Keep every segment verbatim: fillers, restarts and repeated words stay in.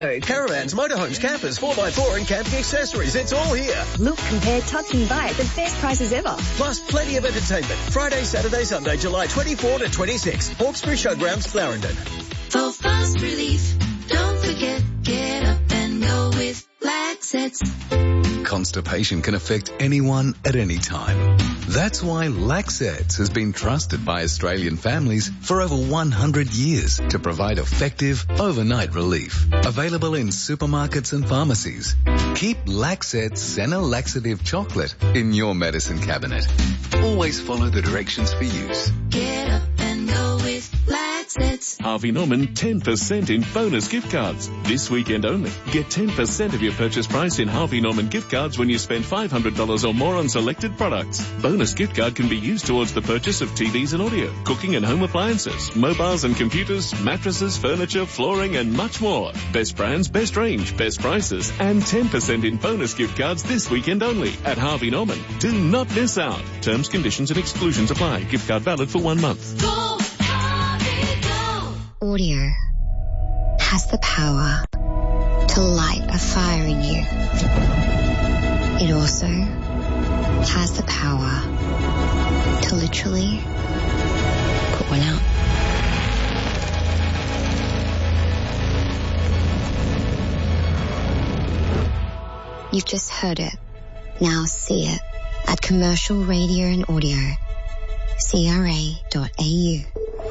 Caravans, motorhomes, campers, four by four and camping accessories. It's all here. Look, compare, touch and buy at the best prices ever. Plus plenty of entertainment. Friday, Saturday, Sunday, July twenty-fourth to twenty-sixth. Hawkesbury Showgrounds, Clarendon. For fast relief, don't forget, get up and go with Laxets. Constipation can affect anyone at any time. That's why Laxets has been trusted by Australian families for over one hundred years to provide effective overnight relief. Available in supermarkets and pharmacies. Keep Laxets Senna Laxative Chocolate in your medicine cabinet. Always follow the directions for use. Get up and go with Laxets. Harvey Norman ten percent in bonus gift cards. This weekend only. Get ten percent of your purchase price in Harvey Norman gift cards when you spend five hundred dollars or more on selected products. Bonus gift card can be used towards the purchase of T Vs and audio, cooking and home appliances, mobiles and computers, mattresses, furniture, flooring and much more. Best brands, best range, best prices and ten percent in bonus gift cards this weekend only at Harvey Norman. Do not miss out. Terms, conditions and exclusions apply. Gift card valid for one month. Go, Harvey, go! Audio has the power to light a fire in you. It also has the power to literally put one out. You've just heard it. Now see it at Commercial Radio and Audio, C R A dot A U.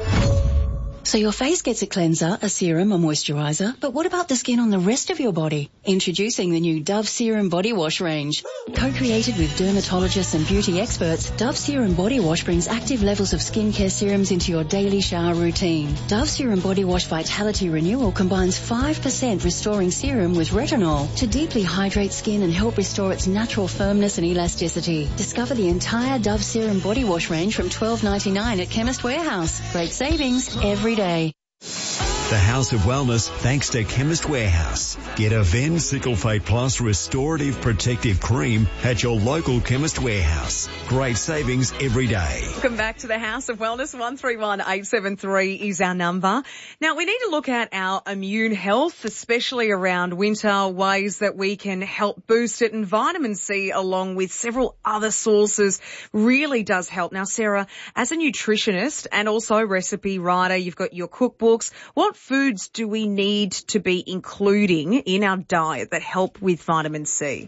So your face gets a cleanser, a serum, a moisturiser, but what about the skin on the rest of your body? Introducing the new Dove Serum Body Wash range. Co-created with dermatologists and beauty experts, Dove Serum Body Wash brings active levels of skincare serums into your daily shower routine. Dove Serum Body Wash Vitality Renewal combines five percent restoring serum with retinol to deeply hydrate skin and help restore its natural firmness and elasticity. Discover the entire Dove Serum Body Wash range from twelve ninety-nine at Chemist Warehouse. Great savings every day. The House of Wellness, thanks to Chemist Warehouse. Get a Ven Cyclofate Plus Restorative Protective Cream at your local Chemist Warehouse. Great savings every day. Welcome back to the House of Wellness. one three one eight seven three is our number. Now, we need to look at our immune health, especially around winter, ways that we can help boost it. And vitamin C, along with several other sources, really does help. Now, Sarah, as a nutritionist and also recipe writer, you've got your cookbooks. What foods do we need to be including in our diet that help with vitamin C?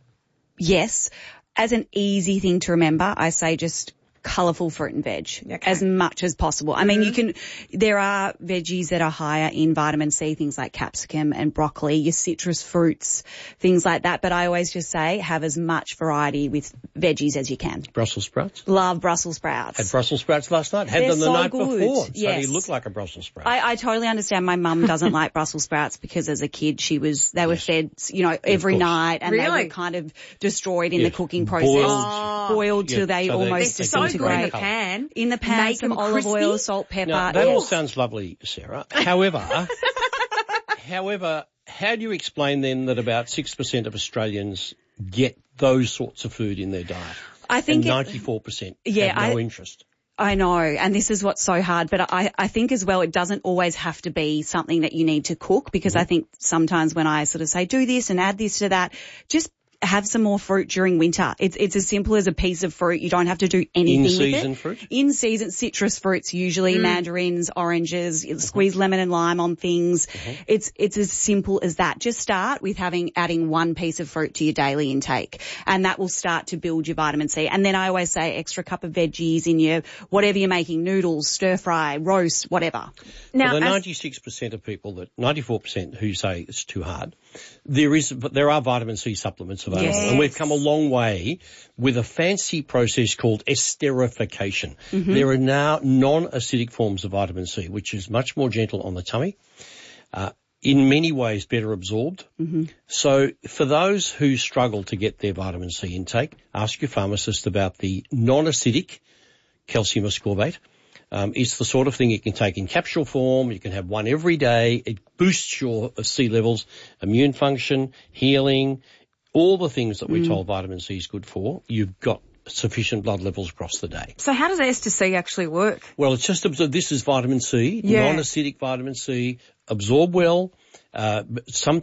Yes. As an easy thing to remember, I say just colourful fruit and veg okay. as much as possible. I mm-hmm. mean, you can, there are veggies that are higher in vitamin C, things like capsicum and broccoli, your citrus fruits, things like that. But I always just say have as much variety with veggies as you can. Brussels sprouts? Love Brussels sprouts. Had Brussels sprouts last night. Had They're them the so night good. before. So yes. they look like a Brussels sprout. I, I totally understand. My mum doesn't like Brussels sprouts because as a kid she was, they were yes. fed, you know, every night and really? they were kind of destroyed in yes. the cooking process. Boiled. Oh. Boiled till yeah. they so almost they're so disintegrate. good in the pan. In the pan, Make some them olive crispy. oil, salt, pepper. Now, that yes. all sounds lovely, Sarah. However, however, how do you explain then that about six percent of Australians get those sorts of food in their diet? I think and ninety-four percent yeah, have no I, interest. I know, and this is what's so hard, but I, I think as well it doesn't always have to be something that you need to cook because mm-hmm. I think sometimes when I sort of say do this and add this to that, just have some more fruit during winter. It's it's as simple as a piece of fruit. You don't have to do anything with it. In-season fruit? In-season citrus fruits, usually mm. mandarins, oranges, mm-hmm. squeeze lemon and lime on things. Mm-hmm. It's it's as simple as that. Just start with having adding one piece of fruit to your daily intake, and that will start to build your vitamin C. And then I always say extra cup of veggies in your whatever you're making, noodles, stir fry, roast, whatever. Now, well, the ninety-six percent of people that ninety-four percent who say it's too hard, there is but there are vitamin C supplements available. Yes. And we've come a long way with a fancy process called esterification. Mm-hmm. There are now non-acidic forms of vitamin C, which is much more gentle on the tummy, uh, in many ways better absorbed. Mm-hmm. So for those who struggle to get their vitamin C intake, ask your pharmacist about the non-acidic calcium ascorbate. Um, it's the sort of thing you can take in capsule form. You can have one every day. It boosts your C levels, immune function, healing, all the things that we're mm. told vitamin C is good for. You've got sufficient blood levels across the day. So how does Ester C actually work? Well, it's just absorb. This is vitamin C, Yeah. non-acidic vitamin C, absorb well. Uh, sometimes